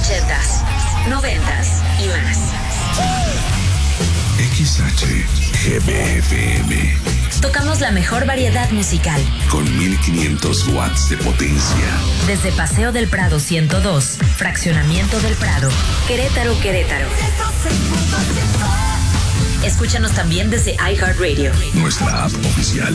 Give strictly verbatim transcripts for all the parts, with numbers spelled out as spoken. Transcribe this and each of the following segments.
ochentas, noventas y más. X H G B F M. Tocamos la mejor variedad musical. Con mil quinientos watts de potencia. Desde Paseo del Prado ciento dos, Fraccionamiento del Prado, Querétaro, Querétaro. Escúchanos también desde iHeartRadio. Nuestra app oficial.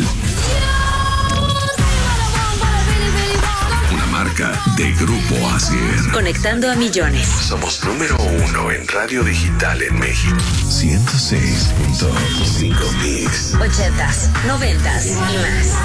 Una marca de Grupo Asier. Conectando a millones. Somos número uno en radio digital en México. ciento seis punto cinco Mix. Ochentas, noventas y más.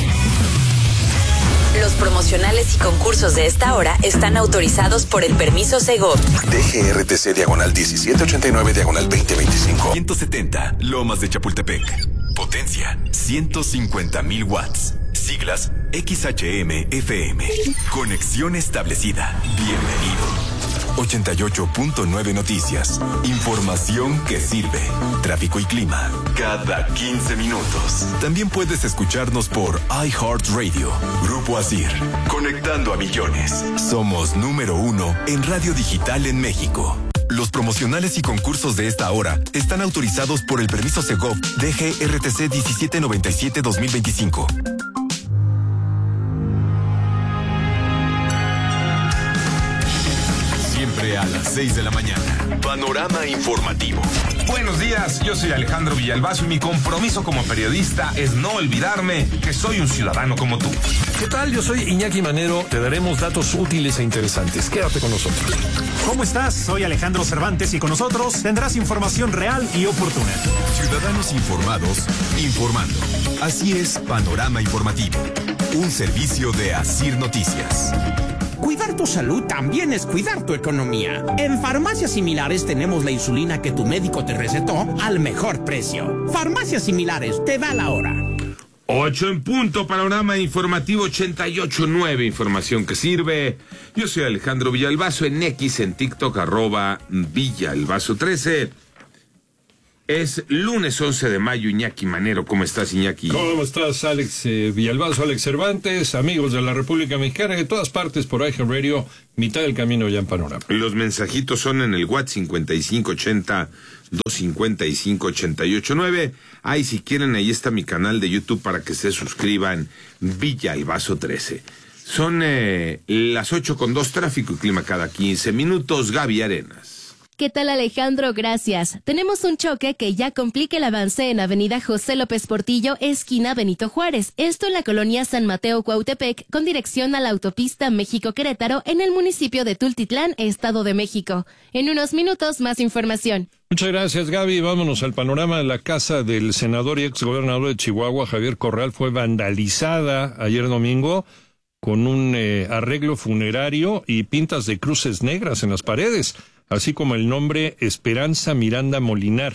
Los promocionales y concursos de esta hora están autorizados por el permiso Segov. D G R T C diagonal diecisiete ochenta y nueve diagonal veinte veinticinco. ciento setenta, Lomas de Chapultepec. Potencia, ciento cincuenta mil watts. Siglas X H M F M. Conexión establecida. Bienvenido. ochenta y ocho punto nueve Noticias. Información que sirve. Tráfico y clima. Cada quince minutos. También puedes escucharnos por iHeartRadio. Grupo Asier. Conectando a millones. Somos número uno en radio digital en México. Los promocionales y concursos de esta hora están autorizados por el permiso Segov D G R T C diecisiete noventa y siete dos mil veinticinco. Siempre a las seis de la mañana. Panorama informativo. Buenos días, yo soy Alejandro Villalbazo y mi compromiso como periodista es no olvidarme que soy un ciudadano como tú. ¿Qué tal? Yo soy Iñaki Manero. Te daremos datos útiles e interesantes. Quédate con nosotros. ¿Cómo estás? Soy Alejandro Cervantes y con nosotros tendrás información real y oportuna. Ciudadanos informados, informando. Así es Panorama Informativo. Un servicio de Asir Noticias. Cuidar tu salud también es cuidar tu economía. En Farmacias Similares tenemos la insulina que tu médico te recetó al mejor precio. Farmacias Similares, te da la hora. Ocho en punto, Panorama Informativo ochenta y ocho punto nueve, información que sirve. Yo soy Alejandro Villalbazo, en X, en TikTok, arroba Villalbazo trece. Es lunes once de mayo, Iñaki Manero. ¿Cómo estás, Iñaki? ¿Cómo estás, Alex eh, Villalbazo, Alex Cervantes, amigos de la República Mexicana, de todas partes por iHeartRadio, mitad del camino ya en Panorama? Los mensajitos son en el WhatsApp cincuenta y cinco ochenta, doscientos cincuenta y cinco, ochenta y ocho nueve. Ay, si quieren, ahí está mi canal de YouTube para que se suscriban, Villalbazo trece. Son eh, las ocho con dos, tráfico y clima cada quince minutos. Gaby Arenas. ¿Qué tal, Alejandro? Gracias. Tenemos un choque que ya complica el avance en Avenida José López Portillo, esquina Benito Juárez. Esto en la colonia San Mateo Cuautepec, con dirección a la autopista México-Querétaro, en el municipio de Tultitlán, Estado de México. En unos minutos, más información. Muchas gracias, Gaby. Vámonos al panorama. La casa del senador y exgobernador de Chihuahua, Javier Corral, fue vandalizada ayer domingo con un eh, arreglo funerario y pintas de cruces negras en las paredes, así como el nombre Esperanza Miranda Molinar.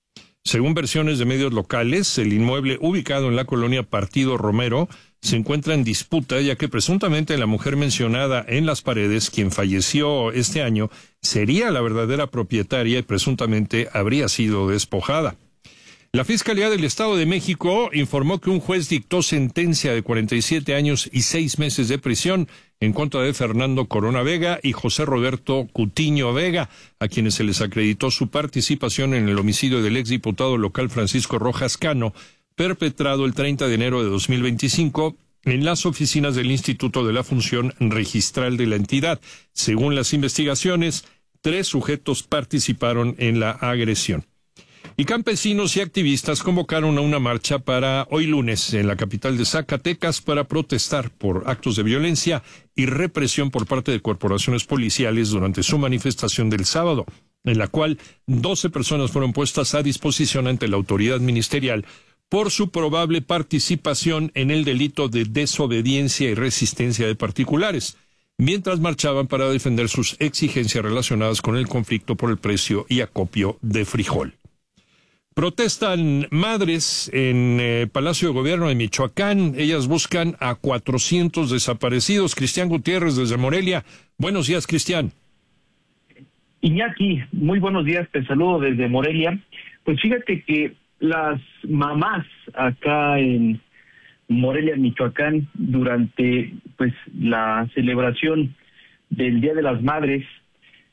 Según versiones de medios locales, el inmueble ubicado en la colonia Partido Romero se encuentra en disputa, ya que presuntamente la mujer mencionada en las paredes, quien falleció este año, sería la verdadera propietaria y presuntamente habría sido despojada. La Fiscalía del Estado de México informó que un juez dictó sentencia de cuarenta y siete años y seis meses de prisión en contra de Fernando Corona Vega y José Roberto Cutiño Vega, a quienes se les acreditó su participación en el homicidio del exdiputado local Francisco Rojas Cano, perpetrado el treinta de enero de dos mil veinticinco en las oficinas del Instituto de la Función Registral de la entidad. Según las investigaciones, tres sujetos participaron en la agresión. Y campesinos y activistas convocaron a una marcha para hoy lunes en la capital de Zacatecas para protestar por actos de violencia y represión por parte de corporaciones policiales durante su manifestación del sábado, en la cual doce personas fueron puestas a disposición ante la autoridad ministerial por su probable participación en el delito de desobediencia y resistencia de particulares, mientras marchaban para defender sus exigencias relacionadas con el conflicto por el precio y acopio de frijol. Protestan madres en eh, Palacio de Gobierno de Michoacán. Ellas buscan a cuatrocientos desaparecidos. Cristian Gutiérrez desde Morelia. Buenos días, Cristian. Iñaki, muy buenos días. Te saludo desde Morelia. Pues fíjate que las mamás acá en Morelia, Michoacán, durante pues la celebración del Día de las Madres,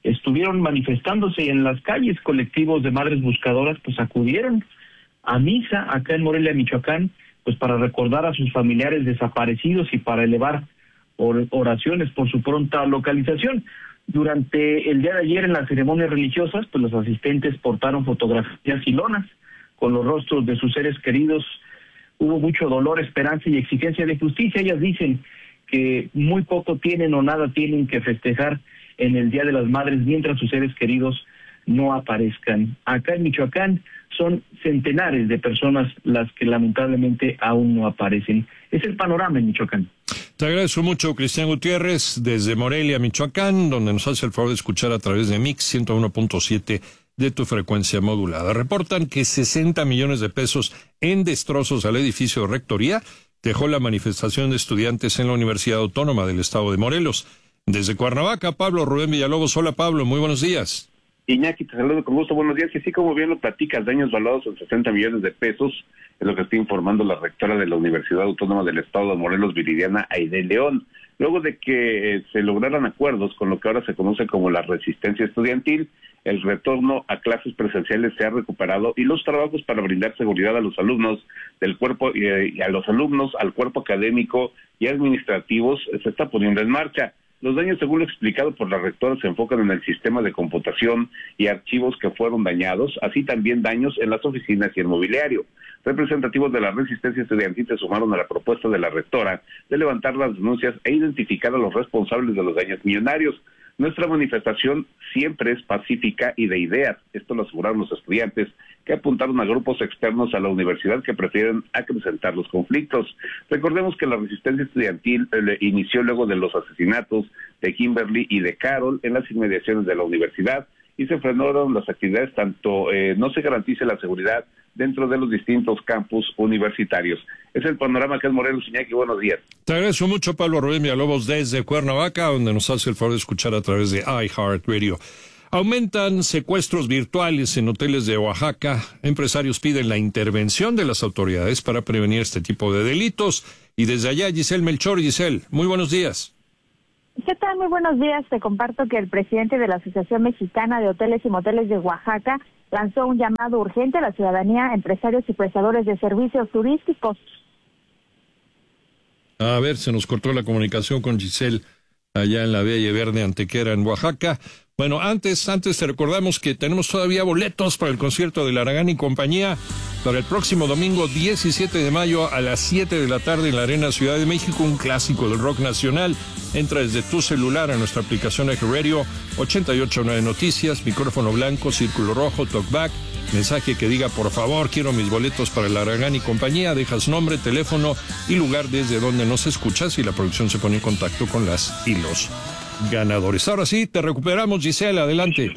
estuvieron manifestándose en las calles. Colectivos de madres buscadoras pues acudieron a misa acá en Morelia, Michoacán, pues para recordar a sus familiares desaparecidos y para elevar oraciones por su pronta localización. Durante el día de ayer en las ceremonias religiosas, pues los asistentes portaron fotografías y lonas con los rostros de sus seres queridos. Hubo mucho dolor, esperanza y exigencia de justicia. Ellas dicen que muy poco tienen o nada tienen que festejar en el Día de las Madres mientras sus seres queridos no aparezcan. Acá en Michoacán son centenares de personas las que lamentablemente aún no aparecen. Es el panorama en Michoacán. Te agradezco mucho, Cristian Gutiérrez, desde Morelia, Michoacán, donde nos hace el favor de escuchar a través de Mix ciento uno punto siete de tu frecuencia modulada. Reportan que sesenta millones de pesos en destrozos al edificio de rectoría dejó la manifestación de estudiantes en la Universidad Autónoma del Estado de Morelos. Desde Cuernavaca, Pablo Rubén Villalobos. Hola, Pablo, muy buenos días. Iñaki, te saludo con gusto, buenos días. Y así como bien lo platicas, daños valuados en sesenta millones de pesos, es lo que está informando la rectora de la Universidad Autónoma del Estado de Morelos, Viridiana Aide León, luego de que eh, se lograran acuerdos con lo que ahora se conoce como la resistencia estudiantil. El retorno a clases presenciales se ha recuperado y los trabajos para brindar seguridad a los alumnos del cuerpo eh, y a los alumnos, al cuerpo académico y administrativos eh, se está poniendo en marcha. Los daños, según lo explicado por la rectora, se enfocan en el sistema de computación y archivos que fueron dañados, así también daños en las oficinas y el mobiliario. Representativos de la resistencia estudiantil se sumaron a la propuesta de la rectora de levantar las denuncias e identificar a los responsables de los daños millonarios. Nuestra manifestación siempre es pacífica y de ideas. Esto lo aseguraron los estudiantes, que apuntaron a grupos externos a la universidad que prefieren acrecentar los conflictos. Recordemos que la resistencia estudiantil eh, inició luego de los asesinatos de Kimberly y de Carol en las inmediaciones de la universidad y se frenaron las actividades, tanto eh, no se garantice la seguridad dentro de los distintos campus universitarios. Es el panorama que es Morelos. Iñaki, buenos días. Te agradezco mucho, Pablo Rubén Villalobos, desde Cuernavaca, donde nos hace el favor de escuchar a través de iHeartRadio. Aumentan secuestros virtuales en hoteles de Oaxaca. Empresarios piden la intervención de las autoridades para prevenir este tipo de delitos. Y desde allá, Giselle Melchor. Giselle, muy buenos días. ¿Qué tal? Muy buenos días. Te comparto que el presidente de la Asociación Mexicana de Hoteles y Moteles de Oaxaca lanzó un llamado urgente a la ciudadanía, empresarios y prestadores de servicios turísticos. A ver, se nos cortó la comunicación con Giselle allá en la Valle Verde Antequera, en Oaxaca. Bueno, antes, antes te recordamos que tenemos todavía boletos para el concierto de Laragán y compañía para el próximo domingo diecisiete de mayo a las siete de la tarde en la Arena Ciudad de México, un clásico del rock nacional. Entra desde tu celular a nuestra aplicación iHeartRadio, ochenta y ocho punto nueve Noticias, micrófono blanco, círculo rojo, talkback, mensaje que diga por favor quiero mis boletos para Laragán y compañía, dejas nombre, teléfono y lugar desde donde nos escuchas y la producción se pone en contacto con las y los ganadores. Ahora sí, te recuperamos, Giselle, adelante.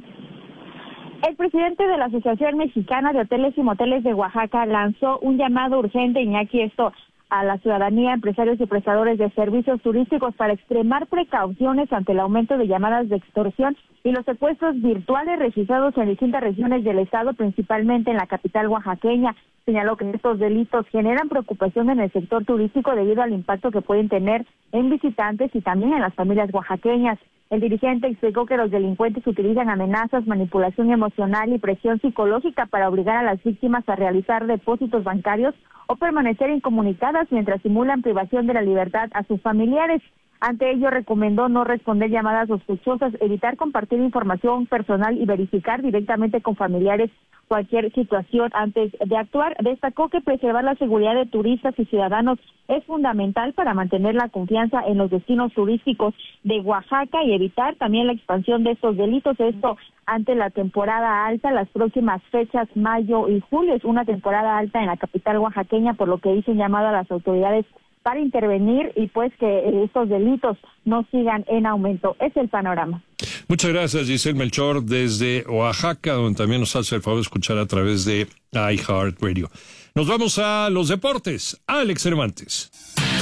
El presidente de la Asociación Mexicana de Hoteles y Moteles de Oaxaca lanzó un llamado urgente, Iñaki, esto a la ciudadanía, empresarios y prestadores de servicios turísticos para extremar precauciones ante el aumento de llamadas de extorsión y los secuestros virtuales registrados en distintas regiones del estado, principalmente en la capital oaxaqueña. Señaló que estos delitos generan preocupación en el sector turístico debido al impacto que pueden tener en visitantes y también en las familias oaxaqueñas. El dirigente explicó que los delincuentes utilizan amenazas, manipulación emocional y presión psicológica para obligar a las víctimas a realizar depósitos bancarios o permanecer incomunicadas mientras simulan privación de la libertad a sus familiares. Ante ello, recomendó no responder llamadas sospechosas, evitar compartir información personal y verificar directamente con familiares cualquier situación antes de actuar. Destacó que preservar la seguridad de turistas y ciudadanos es fundamental para mantener la confianza en los destinos turísticos de Oaxaca y evitar también la expansión de estos delitos. Esto ante la temporada alta, las próximas fechas, mayo y julio, es una temporada alta en la capital oaxaqueña, por lo que hizo un llamado a las autoridades para intervenir y pues que estos delitos no sigan en aumento. Es el panorama. Muchas gracias, Giselle Melchor, desde Oaxaca, donde también nos hace el favor de escuchar a través de iHeartRadio. Nos vamos a los deportes. Alex Cervantes.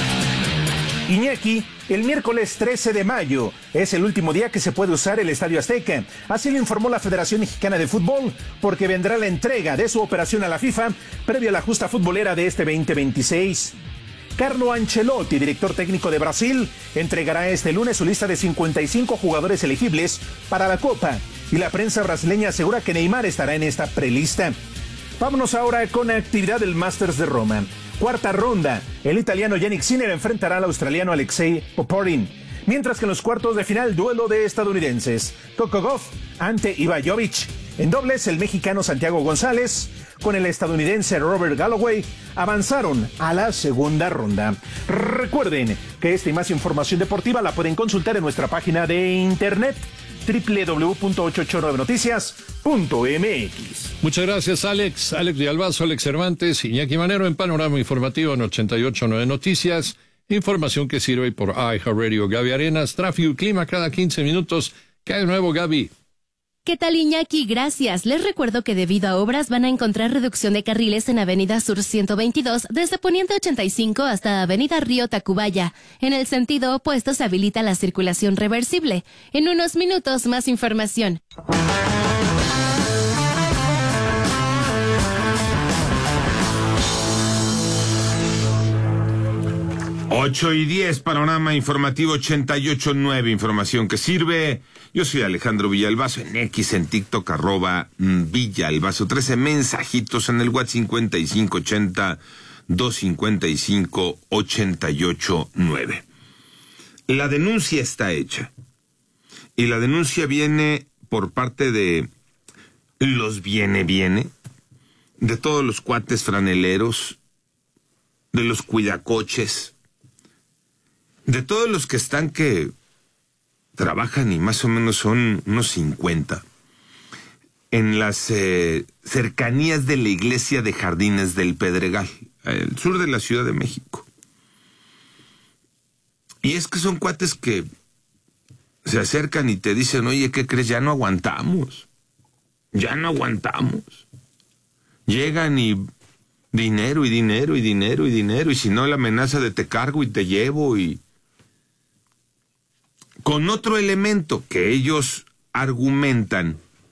Iñaki, el miércoles trece de mayo es el último día que se puede usar el Estadio Azteca. Así lo informó la Federación Mexicana de Fútbol, porque vendrá la entrega de su operación a la FIFA previo a la justa futbolera de este veinte veintiséis. Carlo Ancelotti, director técnico de Brasil, entregará este lunes su lista de cincuenta y cinco jugadores elegibles para la Copa, y la prensa brasileña asegura que Neymar estará en esta prelista. Vámonos ahora con la actividad del Masters de Roma. Cuarta ronda, el italiano Jannik Sinner enfrentará al australiano Alexei Popyrin, mientras que en los cuartos de final, duelo de estadounidenses, Coco Gauff ante Ivan Jovic. En dobles, el mexicano Santiago González con el estadounidense Robert Galloway avanzaron a la segunda ronda. Recuerden que esta y más información deportiva la pueden consultar en nuestra página de internet doble u doble u doble u punto ochocientos ochenta y nueve noticias punto m x. Muchas gracias, Alex. Alex de Albazo, Alex Cervantes, Iñaki Manero en Panorama Informativo en ochenta y ocho punto nueve Noticias. Información que sirve por iHeartRadio. Gaby Arenas, tráfico y clima cada quince minutos. ¿Qué hay de nuevo, Gaby? ¿Qué tal, Iñaki? Gracias. Les recuerdo que debido a obras van a encontrar reducción de carriles en Avenida Sur ciento veintidós desde Poniente ochenta y cinco hasta Avenida Río Tacubaya. En el sentido opuesto se habilita la circulación reversible. En unos minutos más información. ocho y diez, Panorama Informativo ochenta y ocho punto nueve, información que sirve. Yo soy Alejandro Villalbazo, en X, en TikTok, arroba Villalbazo trece, mensajitos en el WhatsApp cincuenta y cinco ochenta, doscientos cincuenta y cinco, ochenta y ocho nueve. La denuncia está hecha, y la denuncia viene por parte de los viene, viene, de todos los cuates franeleros, de los cuidacoches, de todos los que están que trabajan y más o menos son unos cincuenta en las eh, cercanías de la iglesia de Jardines del Pedregal, al sur de la Ciudad de México. Y es que son cuates que se acercan y te dicen, oye, ¿qué crees? Ya no aguantamos, ya no aguantamos. Llegan y dinero y dinero y dinero y dinero, y si no la amenaza de te cargo y te llevo, y con otro elemento que ellos argumentan,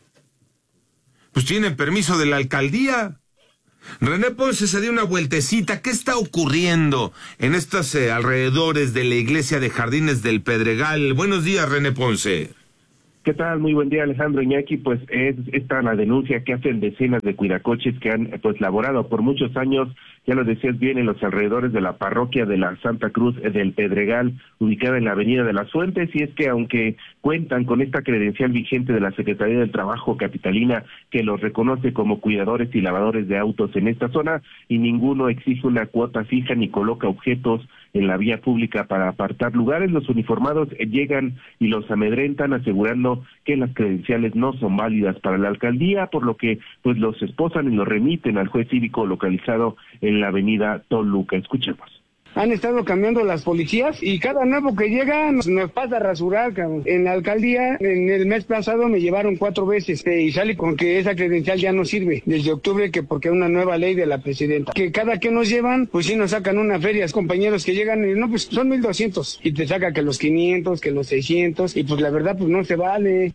pues tienen permiso de la alcaldía. René Ponce se dio una vueltecita. ¿Qué está ocurriendo en estos eh, alrededores de la iglesia de Jardines del Pedregal? Buenos días, René Ponce. ¿Qué tal? Muy buen día, Alejandro. Iñaki. Pues es esta la denuncia que hacen decenas de cuidacoches que han pues laborado por muchos años, ya lo decías bien, en los alrededores de la parroquia de la Santa Cruz del Pedregal, ubicada en la Avenida de las Fuentes, y es que aunque cuentan con esta credencial vigente de la Secretaría del Trabajo capitalina que los reconoce como cuidadores y lavadores de autos en esta zona, y ninguno exige una cuota fija ni coloca objetos en la vía pública para apartar lugares, los uniformados llegan y los amedrentan asegurando que las credenciales no son válidas para la alcaldía, por lo que pues los esposan y los remiten al juez cívico localizado en la avenida Toluca. Escuchemos. Han estado cambiando las policías y cada nuevo que llega nos, nos pasa a rasurar, cabrón. En la alcaldía, en el mes pasado me llevaron cuatro veces eh, y sale con que esa credencial ya no sirve desde octubre, que porque es una nueva ley de la presidenta. Que cada que nos llevan, pues sí nos sacan una feria. Compañeros que llegan y no, pues son mil doscientos y te saca que los quinientos, que los seiscientos, y pues la verdad pues no se vale.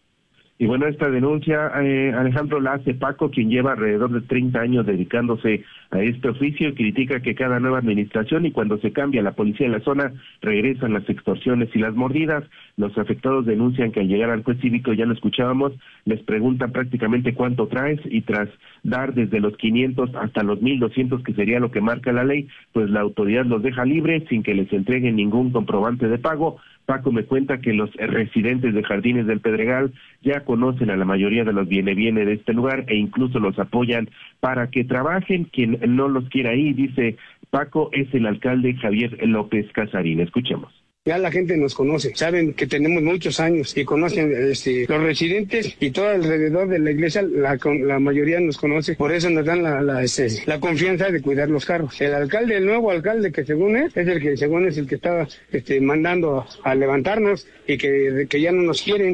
Y bueno, esta denuncia, eh, Alejandro, la hace Paco, quien lleva alrededor de treinta años dedicándose a este oficio, y critica que cada nueva administración y cuando se cambia la policía en la zona, regresan las extorsiones y las mordidas. Los afectados denuncian que al llegar al juez cívico, ya lo escuchábamos, les preguntan prácticamente cuánto traes, y tras dar desde los quinientos hasta los mil doscientos, que sería lo que marca la ley, pues la autoridad los deja libres sin que les entreguen ningún comprobante de pago. Paco me cuenta que los residentes de Jardines del Pedregal ya conocen a la mayoría de los viene-viene de este lugar e incluso los apoyan para que trabajen. Quien no los quiera ahí, dice Paco, es el alcalde Javier López Casarín. Escuchemos. Ya la gente nos conoce, saben que tenemos muchos años y conocen este, los residentes y todo alrededor de la iglesia, la, la mayoría nos conoce, por eso nos dan la, la, este, la confianza de cuidar los carros. El alcalde, el nuevo alcalde que según es, es el que según es el que estaba este, mandando a, a levantarnos y que, que ya no nos quieren.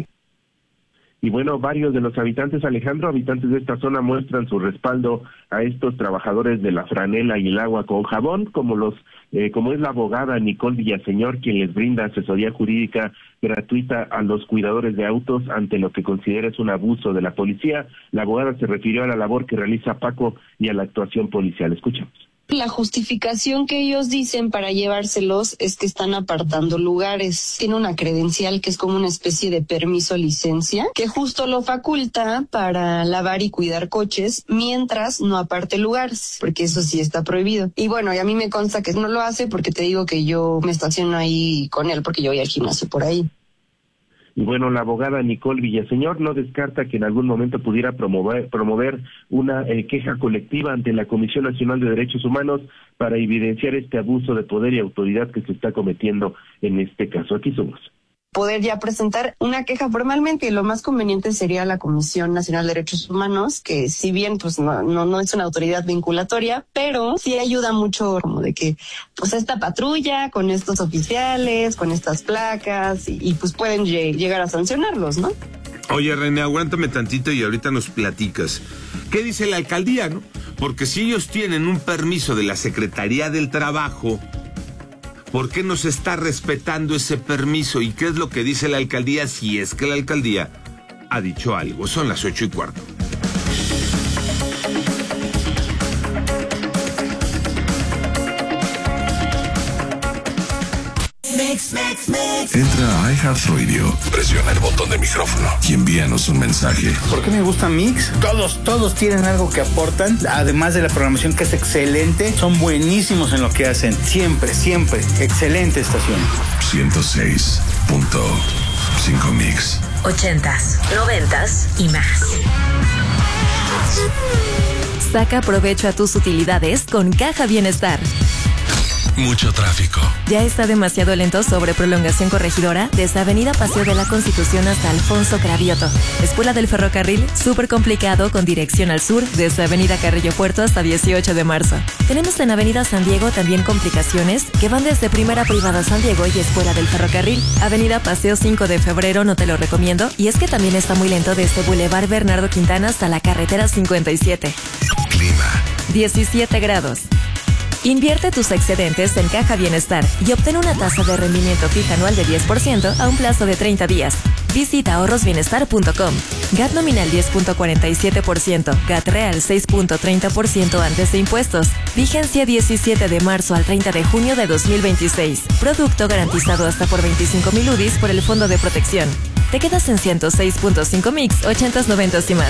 Y bueno, varios de los habitantes, Alejandro, habitantes de esta zona muestran su respaldo a estos trabajadores de la franela y el agua con jabón, como los eh, como es la abogada Nicole Villaseñor, quien les brinda asesoría jurídica gratuita a los cuidadores de autos ante lo que considera es un abuso de la policía. La abogada se refirió a la labor que realiza Paco y a la actuación policial. Escuchamos. La justificación que ellos dicen para llevárselos es que están apartando lugares. Tiene una credencial que es como una especie de permiso licencia, que justo lo faculta para lavar y cuidar coches mientras no aparte lugares, porque eso sí está prohibido. Y bueno, y a mí me consta que no lo hace porque te digo que yo me estaciono ahí con él porque yo voy al gimnasio por ahí. Y bueno, la abogada Nicole Villaseñor no descarta que en algún momento pudiera promover, promover una eh, queja colectiva ante la Comisión Nacional de Derechos Humanos para evidenciar este abuso de poder y autoridad que se está cometiendo en este caso. Aquí somos. Poder ya presentar una queja formalmente, y lo más conveniente sería la Comisión Nacional de Derechos Humanos, que si bien pues no, no, no es una autoridad vinculatoria, pero sí ayuda mucho como de que pues esta patrulla con estos oficiales, con estas placas, y, y pues pueden lle- llegar a sancionarlos, ¿no? Oye, René, aguántame tantito y ahorita nos platicas. ¿Qué dice la alcaldía, no? Porque si ellos tienen un permiso de la Secretaría del Trabajo, ¿por qué no se está respetando ese permiso? ¿Y qué es lo que dice la alcaldía si es que la alcaldía ha dicho algo? Son las ocho y cuarto. Mix, mix, mix. Entra a iHeartRadio, presiona el botón de micrófono y envíanos un mensaje. ¿Por qué me gusta Mix? Todos, todos tienen algo que aportan, además de la programación que es excelente, son buenísimos en lo que hacen. Siempre, siempre. Excelente estación. ciento seis punto cinco Mix. Ochentas, noventas y más. Saca provecho a tus utilidades con Caja Bienestar. Mucho tráfico. Ya está demasiado lento sobre Prolongación Corregidora, desde Avenida Paseo de la Constitución hasta Alfonso Cravioto. Escuela del Ferrocarril, súper complicado con dirección al sur, desde Avenida Carrillo Puerto hasta dieciocho de marzo. Tenemos en Avenida San Diego también complicaciones que van desde Primera Privada San Diego y Escuela del Ferrocarril. Avenida Paseo cinco de febrero, no te lo recomiendo. Y es que también está muy lento desde Boulevard Bernardo Quintana hasta la carretera cincuenta y siete. Clima. diecisiete grados. Invierte tus excedentes en Caja Bienestar y obtén una tasa de rendimiento fija anual de diez por ciento a un plazo de treinta días. Visita ahorros bienestar punto com. G A T nominal diez punto cuarenta y siete por ciento, G A T real seis punto treinta por ciento antes de impuestos. Vigencia diecisiete de marzo al treinta de junio de dos mil veintiséis. Producto garantizado hasta por veinticinco mil U D I s por el Fondo de Protección. Te quedas en ciento seis punto cinco Mix, ochentas, noventas y más.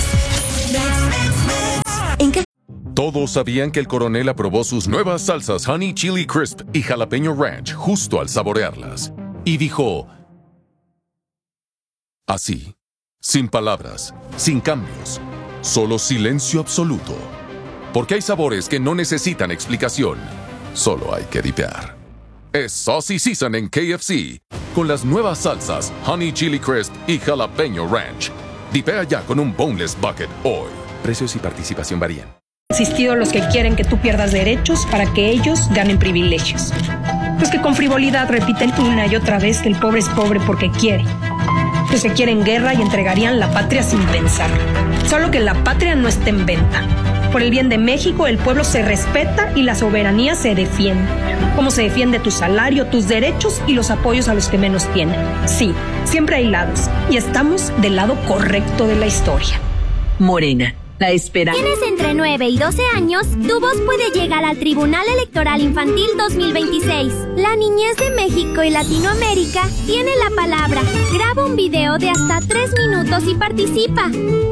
En Caja Todos sabían que el coronel aprobó sus nuevas salsas Honey Chili Crisp y Jalapeño Ranch justo al saborearlas. Y dijo, así, sin palabras, sin cambios, solo silencio absoluto. Porque hay sabores que no necesitan explicación, solo hay que dipear. Es Saucy Season en K F C, con las nuevas salsas Honey Chili Crisp y Jalapeño Ranch. Dipea ya con un Boneless Bucket hoy. Precios y participación varían. Existido los que quieren que tú pierdas derechos para que ellos ganen privilegios. Los que con frivolidad repiten una y otra vez que el pobre es pobre porque quiere. Los que quieren guerra y entregarían la patria sin pensar. Solo que la patria no está en venta. Por el bien de México, el pueblo se respeta y la soberanía se defiende. Como se defiende tu salario, tus derechos y los apoyos a los que menos tienen. Sí, siempre hay lados. Y estamos del lado correcto de la historia. Morena. La esperanza. Tienes entre nueve y doce años, tu voz puede llegar al Tribunal Electoral Infantil dos mil veintiséis. La niñez de México y Latinoamérica tiene la palabra. Graba un video de hasta tres minutos y participa.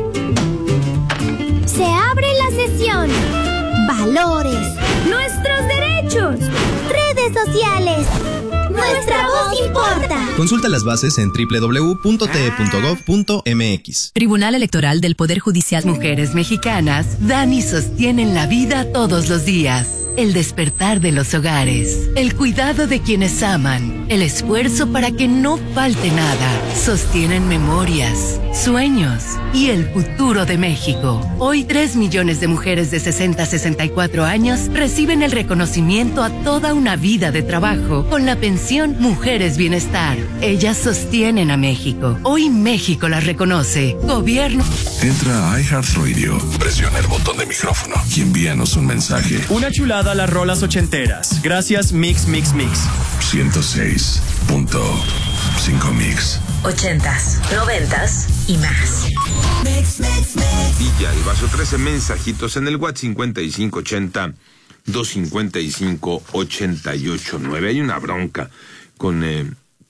Se abre la sesión. Valores. Nuestros derechos. Redes sociales. Nuestra voz importa. Consulta las bases en doble u doble u doble u punto t e punto gov punto m x. Tribunal Electoral del Poder Judicial. Mujeres mexicanas dan y sostienen la vida todos los días. El despertar de los hogares, el cuidado de quienes aman, el esfuerzo para que no falte nada. Sostienen memorias, sueños y el futuro de México. Hoy tres millones de mujeres de sesenta a sesenta y cuatro años reciben el reconocimiento a toda una vida de trabajo con la pensión Mujeres Bienestar. Ellas sostienen a México. Hoy México las reconoce. Gobierno. Entra a iHeartRadio, presiona el botón de micrófono y envíanos un mensaje. Una chulada a las rolas ochenteras. Gracias Mix Mix Mix. ciento seis punto cinco Mix. Ochentas, noventas y más. Villa, el vaso trece mensajitos en el WhatsApp cincuenta y cinco ochenta dos cinco cinco, ocho ocho nueve. Hay una bronca con eh,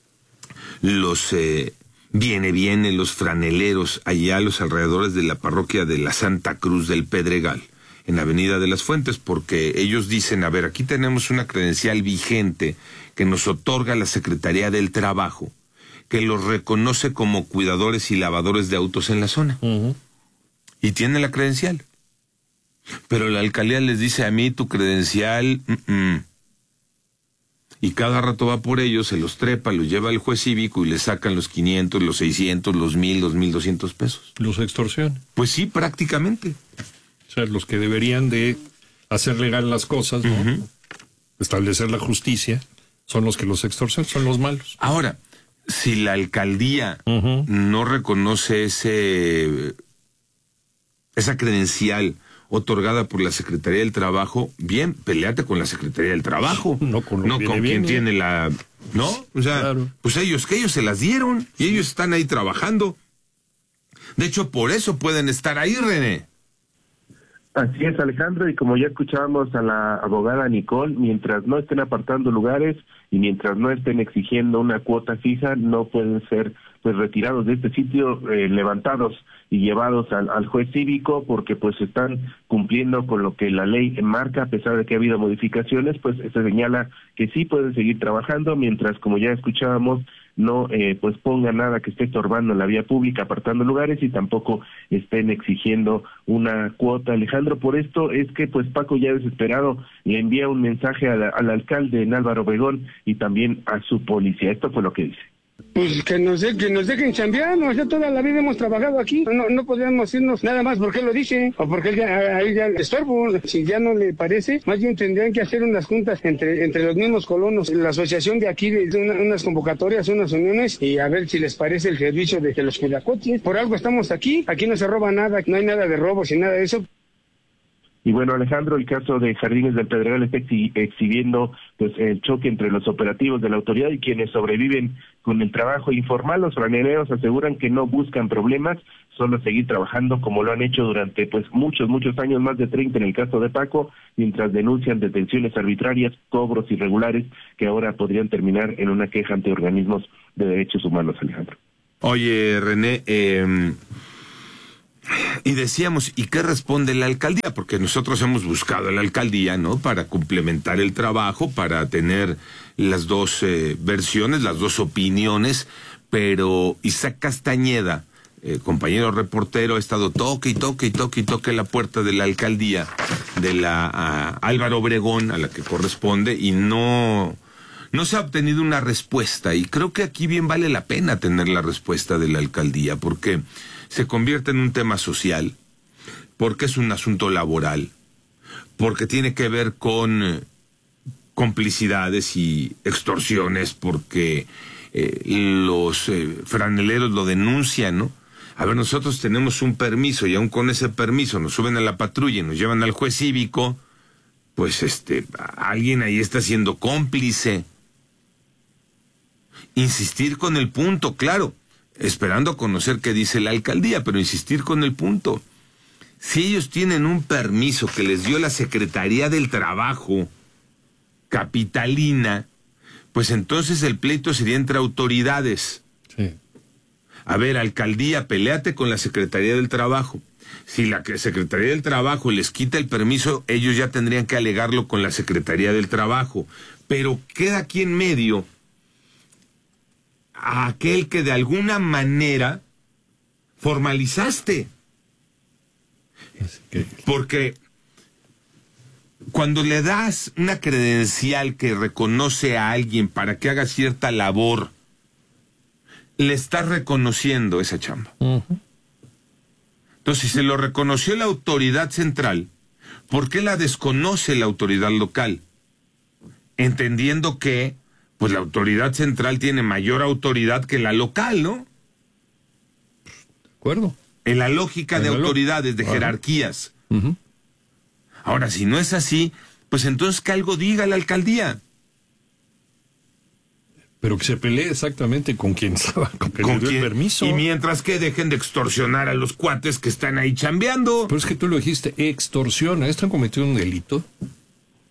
los eh, viene viene los franeleros allá a los alrededores de la parroquia de la Santa Cruz del Pedregal, en la Avenida de las Fuentes, porque ellos dicen, a ver, aquí tenemos una credencial vigente que nos otorga la Secretaría del Trabajo, que los reconoce como cuidadores y lavadores de autos en la zona. Uh-huh. Y tienen la credencial. Pero la alcaldía les dice, a mí tu credencial... Mm-mm. Y cada rato va por ellos, se los trepa, los lleva al juez cívico y les sacan los quinientos, los seiscientos, los mil, los mil doscientos pesos. ¿Los extorsionan? Pues sí, prácticamente. O sea, los que deberían de hacer legal las cosas, ¿no? Uh-huh. Establecer la justicia, son los que los extorsionan, son los malos. Ahora, si la alcaldía uh-huh. no reconoce ese esa credencial otorgada por la Secretaría del Trabajo, bien, peleate con la Secretaría del Trabajo, no con, no con quien viene. tiene la... ¿No? O sea, claro. Pues ellos, que ellos se las dieron y ellos están ahí trabajando. De hecho, por eso pueden estar ahí, René. Así es, Alejandro, y como ya escuchábamos a la abogada Nicole, mientras no estén apartando lugares y mientras no estén exigiendo una cuota fija, no pueden ser pues retirados de este sitio, eh, levantados y llevados al, al juez cívico, porque pues están cumpliendo con lo que la ley marca, a pesar de que ha habido modificaciones, pues se señala que sí pueden seguir trabajando, mientras, como ya escuchábamos, no eh, pues ponga nada que esté estorbando en la vía pública, apartando lugares, y tampoco estén exigiendo una cuota. Alejandro, por esto es que pues Paco, ya desesperado, le envía un mensaje a la, al alcalde en Álvaro Obregón y también a su policía. Esto fue lo que dice. Pues que nos, de, que nos dejen chambear, ¿no? Ya toda la vida hemos trabajado aquí, no, no podemos irnos nada más porque él lo dice, o porque él ya, a él ya le estorbo. Si ya no le parece, más bien tendrían que hacer unas juntas entre entre los mismos colonos, la asociación de aquí, de una, unas convocatorias, unas uniones, y a ver si les parece el servicio de, de los cuidacoches. Por algo estamos aquí, aquí no se roba nada, no hay nada de robos y nada de eso. Y bueno, Alejandro, el caso de Jardines del Pedregal está exhibiendo pues el choque entre los operativos de la autoridad y quienes sobreviven con el trabajo informal. Los franeleros aseguran que no buscan problemas, solo seguir trabajando como lo han hecho durante pues muchos, muchos años, más de treinta en el caso de Paco, mientras denuncian detenciones arbitrarias, cobros irregulares que ahora podrían terminar en una queja ante organismos de derechos humanos, Alejandro. Oye, René, eh... y decíamos, ¿y qué responde la alcaldía? Porque nosotros hemos buscado a la alcaldía, ¿no? Para complementar el trabajo, para tener las dos eh, versiones, las dos opiniones, pero Isaac Castañeda, eh, compañero reportero, ha estado toque y toque y toque y toque la puerta de la alcaldía de la a Álvaro Obregón, a la que corresponde, y no... no se ha obtenido una respuesta, y creo que aquí bien vale la pena tener la respuesta de la alcaldía, porque se convierte en un tema social, porque es un asunto laboral, porque tiene que ver con eh, complicidades y extorsiones, porque eh, los eh, franeleros lo denuncian, ¿no? A ver, nosotros tenemos un permiso y aún con ese permiso nos suben a la patrulla y nos llevan al juez cívico, pues este, alguien ahí está siendo cómplice. Insistir con el punto, claro, esperando conocer qué dice la alcaldía, pero insistir con el punto. Si ellos tienen un permiso que les dio la Secretaría del Trabajo capitalina, pues entonces el pleito sería entre autoridades. Sí. A ver, alcaldía, peléate con la Secretaría del Trabajo. Si la Secretaría del Trabajo les quita el permiso, ellos ya tendrían que alegarlo con la Secretaría del Trabajo. Pero queda aquí en medio a aquel que de alguna manera formalizaste. Porque cuando le das una credencial que reconoce a alguien para que haga cierta labor, le estás reconociendo esa chamba. Uh-huh. Entonces, si se lo reconoció la autoridad central, ¿por qué la desconoce la autoridad local? Entendiendo que pues la autoridad central tiene mayor autoridad que la local, ¿no? De acuerdo. En la lógica en de la autoridades, lo... de jerarquías. Uh-huh. Ahora, si no es así, pues entonces que algo diga la alcaldía. Pero que se pelee exactamente con quien estaba, con quien le dio el permiso. Y mientras que dejen de extorsionar a los cuates que están ahí chambeando. Pero es que tú lo dijiste, extorsiona. ¿Están cometiendo un delito?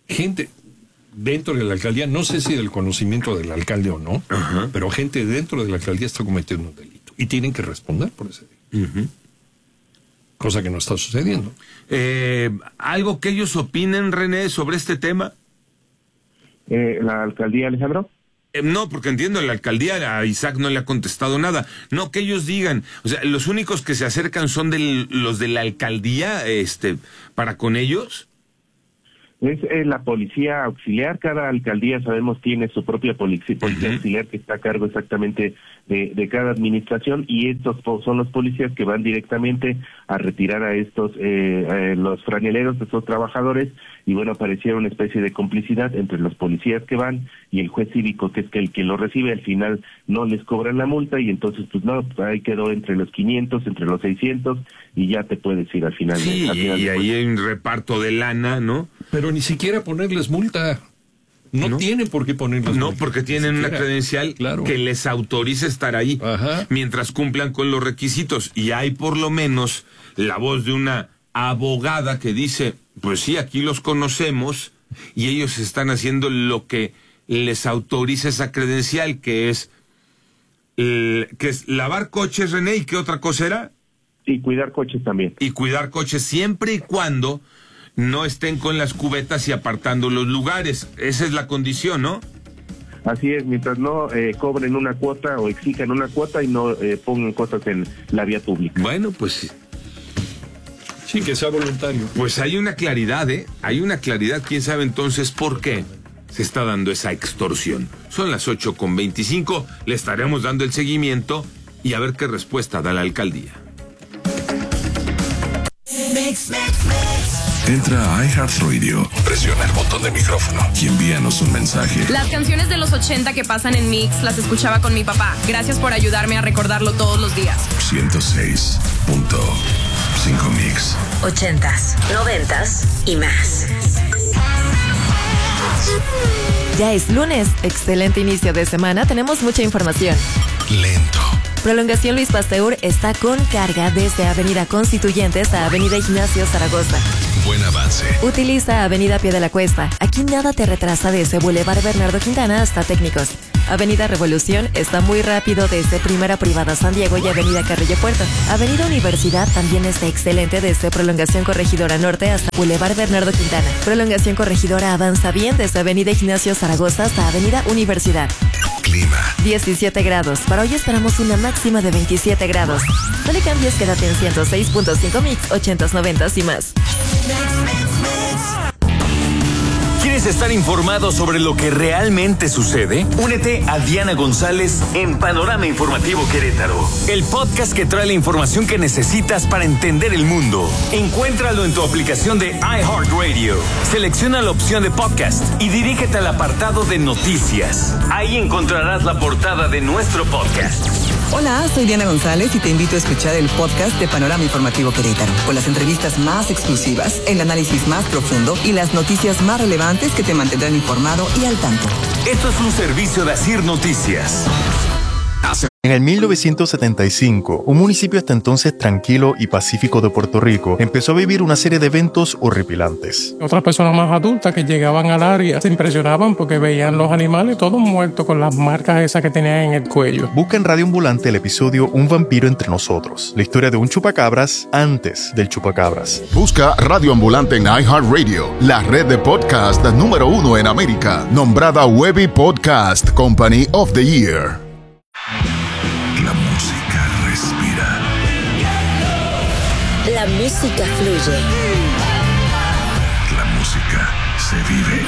gente dentro de la alcaldía, no sé si del conocimiento del alcalde o no, uh-huh. pero gente dentro de la alcaldía está cometiendo un delito y tienen que responder por ese delito. Uh-huh. Cosa que no está sucediendo. Eh, ¿Algo que ellos opinen, René, sobre este tema? Eh, ¿La alcaldía, Alejandro? Eh, no, porque entiendo, la alcaldía a Isaac no le ha contestado nada. No, que ellos digan. O sea, los únicos que se acercan son del, los de la alcaldía, este, para con ellos. Es eh, la policía auxiliar. Cada alcaldía, sabemos, tiene su propia policía, policía uh-huh. auxiliar que está a cargo exactamente de, de cada administración, y estos son los policías que van directamente a retirar a estos, eh, a los franeleros, a estos trabajadores, y bueno, pareciera una especie de complicidad entre los policías que van y el juez cívico, que es que el que lo recibe. Al final no les cobran la multa, y entonces pues no, pues ahí quedó entre los quinientos, entre los seiscientos, y ya te puedes ir al final. Sí, al final y de ahí hay un reparto de lana, ¿no? Pero ni siquiera ponerles multa. No, no tienen por qué ponerles No, multa. porque tienen una credencial claro. que les autoriza estar ahí. Ajá. Mientras cumplan con los requisitos. Y hay por lo menos la voz de una abogada que dice, pues sí, aquí los conocemos y ellos están haciendo lo que les autoriza esa credencial, que es, el, que es lavar coches, René, ¿y qué otra cosa era? Y cuidar coches también. Y cuidar coches siempre y cuando no estén con las cubetas y apartando los lugares. Esa es la condición, ¿no? Así es, mientras no eh, cobren una cuota o exijan una cuota y no eh, pongan cosas en la vía pública. Bueno, pues sí, que sea voluntario. Pues hay una claridad, ¿eh? Hay una claridad. ¿Quién sabe entonces por qué se está dando esa extorsión? Son las ocho con veinticinco. Le estaremos dando el seguimiento y a ver qué respuesta da la alcaldía. Mix, mix, mix. Entra a iHeartRadio, presiona el botón de micrófono y envíanos un mensaje. Las canciones de los ochenta que pasan en Mix las escuchaba con mi papá. Gracias por ayudarme a recordarlo todos los días. ciento seis punto cinco Mix. Ochentas, noventas y más. Ya es lunes, excelente inicio de semana, tenemos mucha información. Lento. Prolongación Luis Pasteur está con carga desde Avenida Constituyentes a Avenida Ignacio Zaragoza. Buen avance. Utiliza Avenida Pie de la Cuesta. Aquí nada te retrasa desde Boulevard Bernardo Quintana hasta Técnicos. Avenida Revolución está muy rápido desde Primera Privada San Diego y Avenida Carrillo Puerto. Avenida Universidad también está excelente desde Prolongación Corregidora Norte hasta Boulevard Bernardo Quintana. Prolongación Corregidora avanza bien desde Avenida Ignacio Zaragoza hasta Avenida Universidad. Clima. diecisiete grados. Para hoy esperamos una máxima de veintisiete grados. No le cambies, quédate en ciento seis punto cinco Mix, ochentas, noventas y más. ¿Quieres estar informado sobre lo que realmente sucede? Únete a Diana González en Panorama Informativo Querétaro, el podcast que trae la información que necesitas para entender el mundo. Encuéntralo en tu aplicación de iHeartRadio. Selecciona la opción de podcast y dirígete al apartado de noticias. Ahí encontrarás la portada de nuestro podcast. Hola, soy Diana González y te invito a escuchar el podcast de Panorama Informativo Querétaro, con las entrevistas más exclusivas, el análisis más profundo y las noticias más relevantes que te mantendrán informado y al tanto. Esto es un servicio de Asir Noticias. En el mil novecientos setenta y cinco, un municipio hasta entonces tranquilo y pacífico de Puerto Rico empezó a vivir una serie de eventos horripilantes. Otras personas más adultas que llegaban al área se impresionaban porque veían los animales todos muertos con las marcas esas que tenían en el cuello. Busca en Radio Ambulante el episodio Un vampiro entre nosotros, la historia de un chupacabras antes del chupacabras. Busca Radio Ambulante en iHeartRadio, la red de podcast número uno en América, nombrada Webby Podcast Company of the Year. La música respira. La música fluye. La música se vive.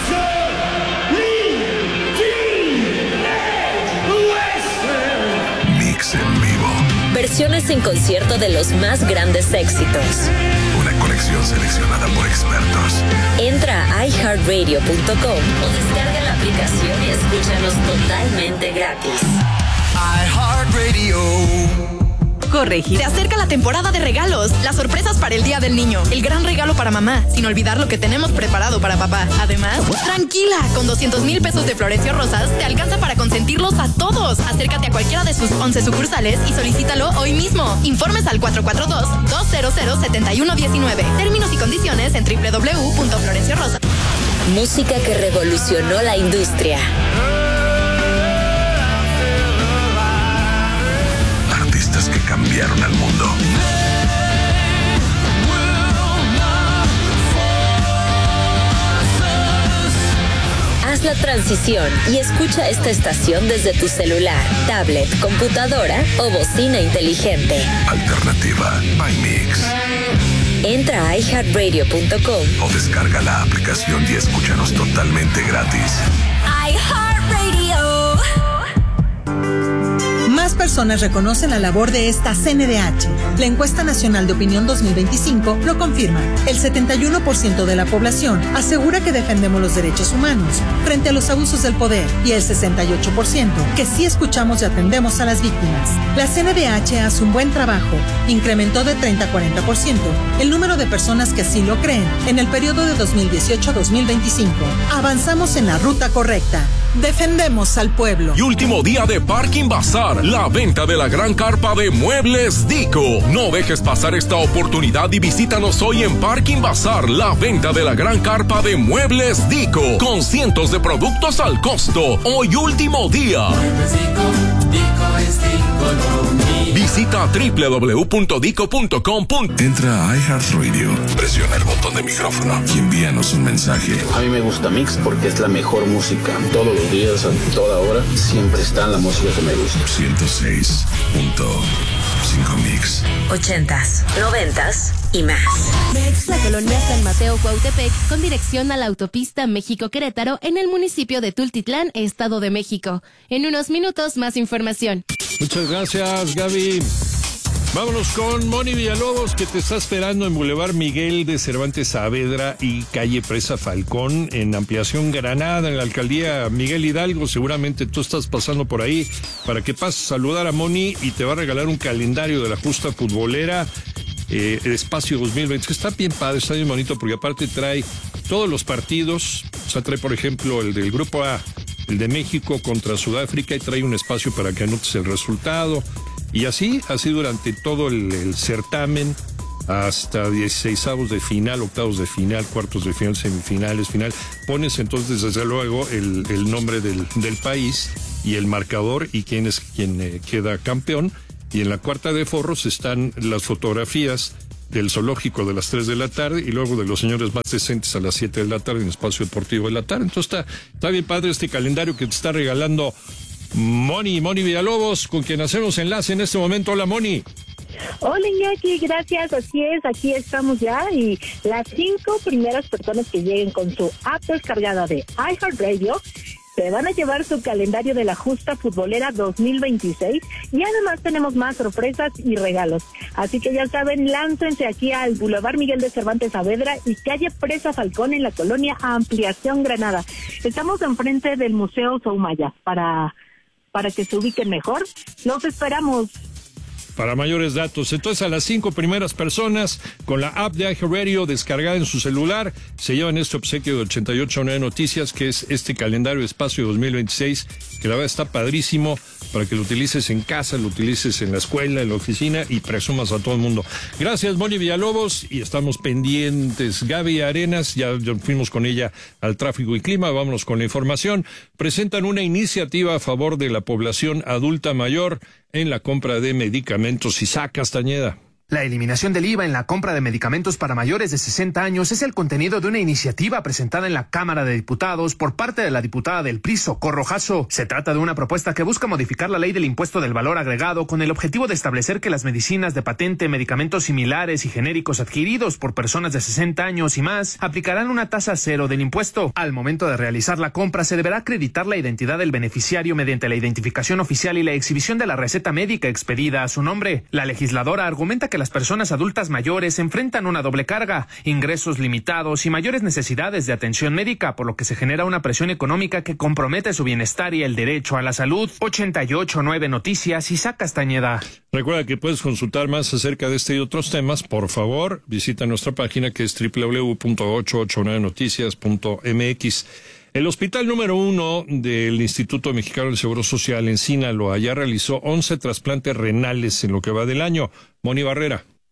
Mix en vivo. Versiones en concierto de los más grandes éxitos. Una colección seleccionada por expertos. Entra a i heart radio punto com o descarga la aplicación y escúchanos totalmente gratis. iHeartRadio. Corregir. Se acerca la temporada de regalos, las sorpresas para el Día del Niño, el gran regalo para mamá, sin olvidar lo que tenemos preparado para papá. Además, tranquila, con doscientos mil pesos de Florencio Rosas te alcanza para consentirlos a todos. Acércate a cualquiera de sus once sucursales y solicítalo hoy mismo. Informes al cuatro cuatro dos, dos cero cero, siete uno uno nueve. Términos y condiciones en doble u doble u doble u punto florencio rosa punto com. Música que revolucionó la industria. Artistas que cambiaron al mundo. Haz la transición y escucha esta estación desde tu celular, tablet, computadora o bocina inteligente. Alternativa by Mix. Entra a i heart radio punto com o descarga la aplicación y escúchanos totalmente gratis. iHeartRadio. Más personas reconocen la labor de esta C N D H. La encuesta nacional de opinión dos mil veinticinco lo confirma. El setenta y uno por ciento de la población asegura que defendemos los derechos humanos frente a los abusos del poder y el sesenta y ocho por ciento que sí escuchamos y atendemos a las víctimas. La C N D H hace un buen trabajo. Incrementó de treinta a cuarenta por ciento el número de personas que así lo creen en el periodo de dos mil dieciocho a dos mil veinticinco. Avanzamos en la ruta correcta. Defendemos al pueblo. Y último día de Parking Bazar, la venta de la gran carpa de Muebles Dico. No dejes pasar esta oportunidad y visítanos hoy en Parking Bazar, la venta de la gran carpa de Muebles Dico, con cientos de productos al costo. Hoy último día. Muebles Dico, Dico es Dico. Visita doble u doble u doble u punto dico punto com. Entra a iHeartRadio, presiona el botón de micrófono y envíanos un mensaje. A mí me gusta Mix porque es la mejor música. Todos los días, a toda hora, siempre está la música que me gusta. ciento seis punto cinco Mix. Ochentas, noventas y más. La colonia San Mateo Cuautepec, con dirección a la autopista México-Querétaro, en el municipio de Tultitlán, Estado de México. En unos minutos, más información. Muchas gracias, Gaby. Vámonos con Moni Villalobos, que te está esperando en Boulevard Miguel de Cervantes Saavedra y calle Presa Falcón, en Ampliación Granada, en la alcaldía Miguel Hidalgo. Seguramente tú estás pasando por ahí para que pases a saludar a Moni y te va a regalar un calendario de la justa futbolera, eh, el Espacio dos mil veinte, que está bien padre, está bien bonito, porque aparte trae todos los partidos. O sea, trae, por ejemplo, el del Grupo A, el de México contra Sudáfrica, y trae un espacio para que anotes el resultado. Y así, así durante todo el, el certamen, hasta dieciseisavos de final, octavos de final, cuartos de final, semifinales, final. Pones entonces, desde luego, el, el nombre del, del país y el marcador y quién es quien eh, queda campeón. Y en la cuarta de forros están las fotografías del zoológico de las tres de la tarde y luego de los señores más decentes a las siete de la tarde en Espacio Deportivo de la tarde. Entonces está, está bien padre este calendario que te está regalando Moni, Moni Villalobos, con quien hacemos enlace en este momento. Hola, Moni. Hola, Iñaki, gracias, así es, aquí estamos ya, y las cinco primeras personas que lleguen con su app descargada de iHeartRadio se van a llevar su calendario de la justa futbolera dos mil veintiséis, y además tenemos más sorpresas y regalos. Así que ya saben, láncense aquí al Boulevard Miguel de Cervantes Saavedra y calle Presa Falcón, en la colonia Ampliación Granada. Estamos enfrente del Museo Soumaya, para, para que se ubiquen mejor. Los esperamos. Para mayores datos, entonces, a las cinco primeras personas con la app de iHeartRadio descargada en su celular se llevan este obsequio de ochenta y ocho nueve Noticias, que es este calendario de Espacio dos mil veintiséis, que la verdad está padrísimo para que lo utilices en casa, lo utilices en la escuela, en la oficina y presumas a todo el mundo. Gracias, Moni Villalobos, y estamos pendientes. Gaby Arenas, ya, ya fuimos con ella al tráfico y clima, vámonos con la información. Presentan una iniciativa a favor de la población adulta mayor en la compra de medicamentos. Isaac Castañeda. La eliminación del I V A en la compra de medicamentos para mayores de sesenta años es el contenido de una iniciativa presentada en la Cámara de Diputados por parte de la diputada del P R I, Socorro Jasso. Se trata de una propuesta que busca modificar la ley del impuesto del valor agregado con el objetivo de establecer que las medicinas de patente, medicamentos similares y genéricos adquiridos por personas de sesenta años y más aplicarán una tasa cero del impuesto. Al momento de realizar la compra se deberá acreditar la identidad del beneficiario mediante la identificación oficial y la exhibición de la receta médica expedida a su nombre. La legisladora argumenta que las personas adultas mayores enfrentan una doble carga, ingresos limitados y mayores necesidades de atención médica, por lo que se genera una presión económica que compromete su bienestar y el derecho a la salud. ochenta y ocho nueve Noticias, Isaac Castañeda. Recuerda que puedes consultar más acerca de este y otros temas. Por favor, visita nuestra página, que es doble u doble u doble u punto ochocientos ochenta y nueve noticias punto m x. El hospital número uno del Instituto Mexicano del Seguro Social en Sinaloa ya realizó once trasplantes renales en lo que va del año. Moni Barrera.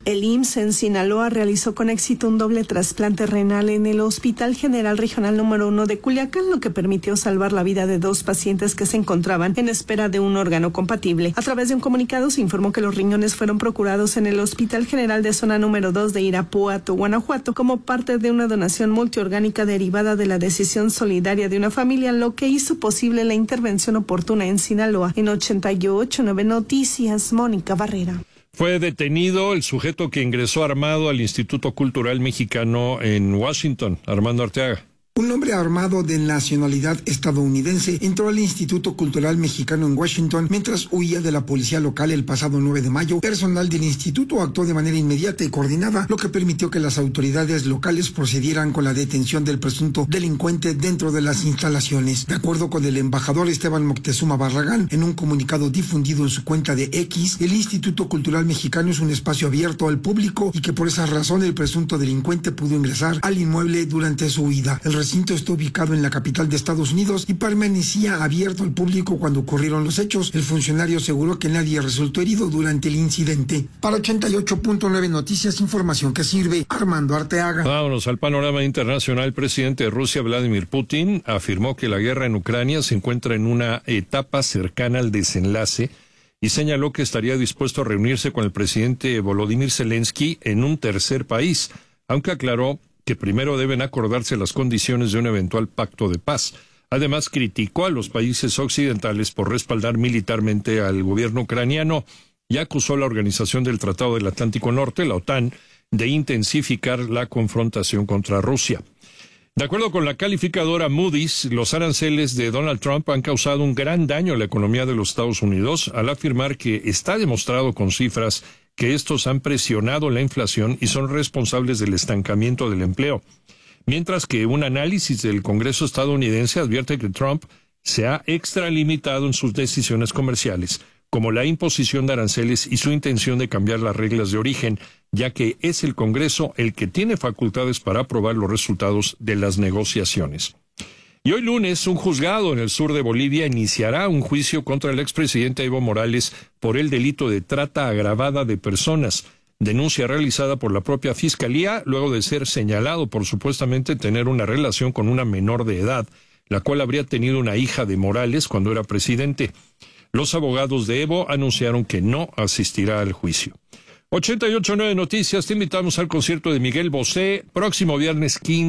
El I M S S en Sinaloa realizó con éxito un doble trasplante renal en el Hospital General Regional número uno de Culiacán, lo que permitió salvar la vida de dos pacientes que se encontraban en espera de un órgano compatible. A través de un comunicado se informó que los riñones fueron procurados en el Hospital General de Zona número dos de Irapuato, Guanajuato, como parte de una donación multiorgánica derivada de la decisión solidaria de una familia, lo que hizo posible la intervención oportuna en Sinaloa. En ochenta y ocho punto nueve Noticias, Mónica Barrera. Fue detenido el sujeto que ingresó armado al Instituto Cultural Mexicano en Washington, Armando Arteaga. Un hombre armado de nacionalidad estadounidense entró al Instituto Cultural Mexicano en Washington mientras huía de la policía local el pasado nueve de mayo. Personal del instituto actuó de manera inmediata y coordinada, lo que permitió que las autoridades locales procedieran con la detención del presunto delincuente dentro de las instalaciones. De acuerdo con el embajador Esteban Moctezuma Barragán, en un comunicado difundido en su cuenta de X, el Instituto Cultural Mexicano es un espacio abierto al público y que por esa razón el presunto delincuente pudo ingresar al inmueble durante su huida. El El recinto está ubicado en la capital de Estados Unidos y permanecía abierto al público cuando ocurrieron los hechos. El funcionario aseguró que nadie resultó herido durante el incidente. Para ochenta y ocho punto nueve Noticias, información que sirve, Armando Arteaga. Vámonos al panorama internacional. El presidente de Rusia, Vladimir Putin, afirmó que la guerra en Ucrania se encuentra en una etapa cercana al desenlace y señaló que estaría dispuesto a reunirse con el presidente Volodymyr Zelensky en un tercer país, aunque aclaró que primero deben acordarse las condiciones de un eventual pacto de paz. Además, criticó a los países occidentales por respaldar militarmente al gobierno ucraniano y acusó a la Organización del Tratado del Atlántico Norte, la OTAN, de intensificar la confrontación contra Rusia. De acuerdo con la calificadora Moody's, los aranceles de Donald Trump han causado un gran daño a la economía de los Estados Unidos al afirmar que está demostrado con cifras que estos han presionado la inflación y son responsables del estancamiento del empleo. Mientras que un análisis del Congreso estadounidense advierte que Trump se ha extralimitado en sus decisiones comerciales, como la imposición de aranceles y su intención de cambiar las reglas de origen, ya que es el Congreso el que tiene facultades para aprobar los resultados de las negociaciones. Y hoy lunes, un juzgado en el sur de Bolivia iniciará un juicio contra el expresidente Evo Morales por el delito de trata agravada de personas, denuncia realizada por la propia Fiscalía luego de ser señalado por supuestamente tener una relación con una menor de edad, la cual habría tenido una hija de Morales cuando era presidente. Los abogados de Evo anunciaron que no asistirá al juicio. ochenta y ocho punto nueve Noticias, te invitamos al concierto de Miguel Bosé, próximo viernes quince.